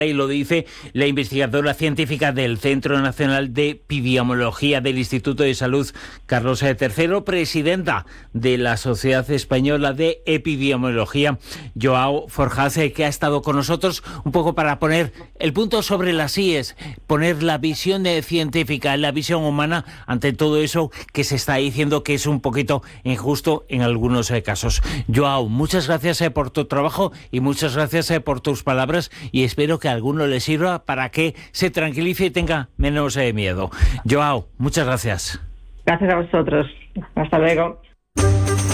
Y lo dice la investigadora científica del Centro Nacional de Epidemiología del Instituto de Salud, Carlos III, presidenta de la Sociedad Española de Epidemiología, Joao Forjás, que ha estado con nosotros un poco para poner el punto sobre las IES, poner la visión científica, la visión humana ante todo eso que se está diciendo que es un poquito injusto en algunos casos. Joao, muchas gracias por tu trabajo y muchas gracias por tus palabras, y espero que a alguno le sirva para que se tranquilice y tenga menos miedo. Joao, muchas gracias. Gracias a vosotros. Hasta luego.